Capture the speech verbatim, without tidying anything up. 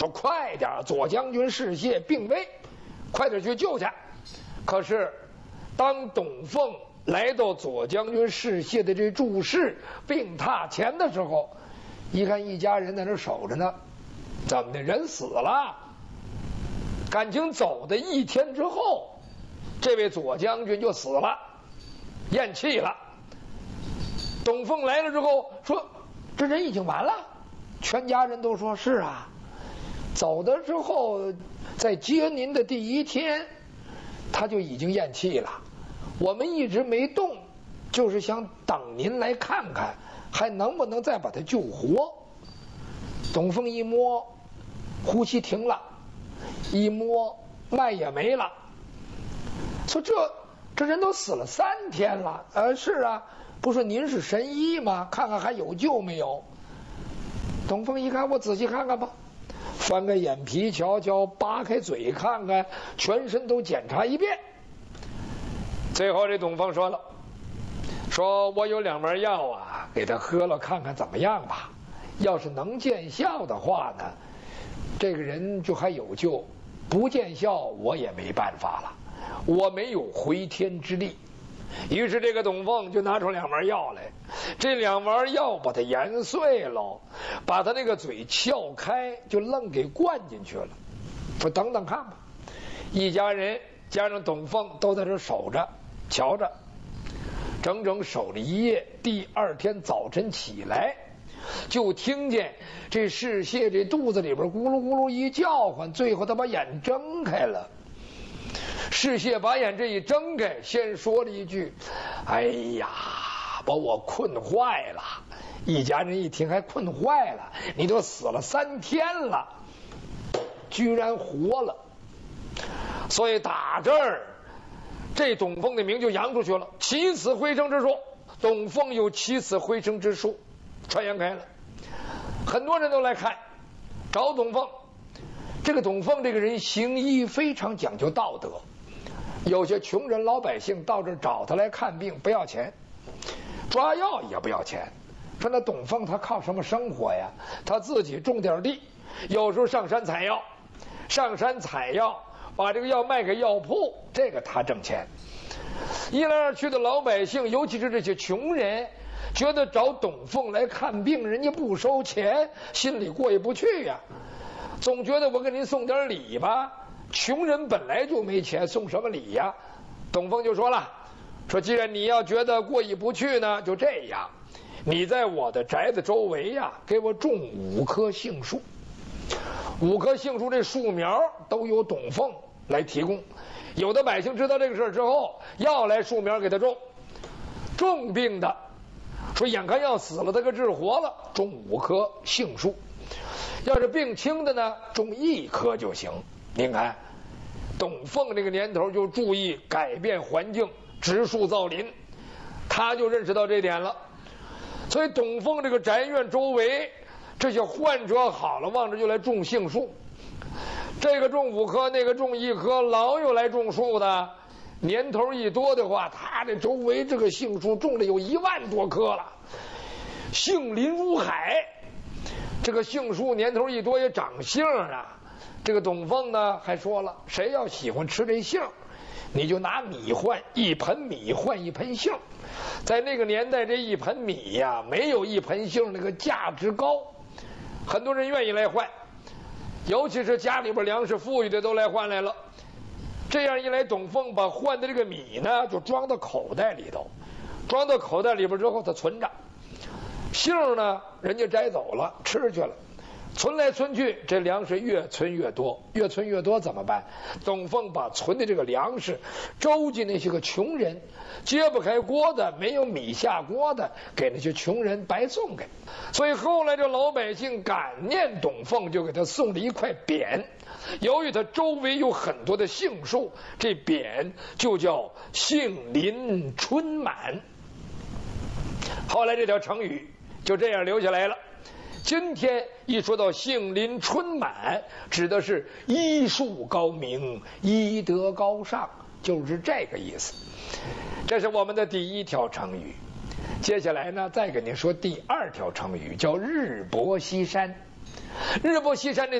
说快点，左将军士燮病危，快点去救去。可是当董奉来到左将军士燮的这住室病榻前的时候，一看一家人在那守着呢，怎么的，人死了？感情走的一天之后，这位左将军就死了，咽气了。董奉来了之后说：“这人已经完了。”全家人都说：“是啊，走的之后，在接您的第一天，他就已经咽气了。我们一直没动，就是想等您来看看，还能不能再把他救活。”董奉一摸，呼吸停了，一摸脉也没了，说这这人都死了三天了。呃，是啊，不说您是神医吗？看看还有救没有。董奉一看，我仔细看看吧，翻开眼皮瞧瞧，扒开嘴看看，全身都检查一遍。最后这董奉说了，说我有两味药啊，给他喝了看看怎么样吧。要是能见效的话呢，这个人就还有救；不见效，我也没办法了，我没有回天之力。于是这个董奉就拿出两丸药来，这两丸药把它研碎了，把他那个嘴撬开，就愣给灌进去了。说等等看吧。一家人加上董奉都在这守着瞧着，整整守了一夜。第二天早晨起来，就听见这士燮这肚子里边咕噜咕噜一叫唤，最后他把眼睁开了。士燮把眼这一睁开，先说了一句：“哎呀，把我困坏了。”一家人一听还困坏了，你都死了三天了，居然活了。所以打这儿，这董奉的名就扬出去了，起死回生之术。董奉有起死回生之术，传扬开了，很多人都来看，找董奉。这个董奉这个人行医非常讲究道德，有些穷人老百姓到这儿找他来看病不要钱，抓药也不要钱。说那董奉他靠什么生活呀？他自己种点地，有时候上山采药，上山采药把这个药卖给药铺，这个他挣钱。一来二去的老百姓，尤其是这些穷人，觉得找董奉来看病，人家不收钱，心里过意不去呀。总觉得我给您送点礼吧，穷人本来就没钱，送什么礼呀？董奉就说了，说既然你要觉得过意不去呢，就这样，你在我的宅子周围呀，给我种五棵杏树。五棵杏树这树苗都由董奉来提供，有的百姓知道这个事儿之后，要来树苗给他种。重病的说眼看要死了，他给治活了，种五棵杏树。要是病轻的呢，种一棵就行。您看董奉这个年头就注意改变环境，植树造林，他就认识到这点了。所以董奉这个宅院周围这些患者好了，望着就来种杏树，这个种五棵，那个种一棵，老有来种树的。年头一多的话，他这周围这个杏树种了有一万多棵了，杏林如海。这个杏树年头一多也长杏啊。这个董奉呢还说了，谁要喜欢吃这杏，你就拿米换，一盆米换一盆杏。在那个年代，这一盆米呀，没有一盆杏那个价值高，很多人愿意来换，尤其是家里边粮食富裕的都来换来了。这样一来，董奉把换的这个米呢就装到口袋里头，装到口袋里边之后他存着，杏呢人家摘走了吃去了，存来存去，这粮食越存越多，越存越多怎么办？董奉把存的这个粮食周济那些个穷人，揭不开锅的，没有米下锅的，给那些穷人白送给。所以后来这老百姓感念董奉，就给他送了一块匾。由于他周围有很多的杏树，这匾就叫杏林春满。后来这条成语就这样留下来了。今天一说到杏林春满，指的是医术高明，医德高尚，就是这个意思。这是我们的第一条成语。接下来呢，再给您说第二条成语，叫日薄西山。日薄西山这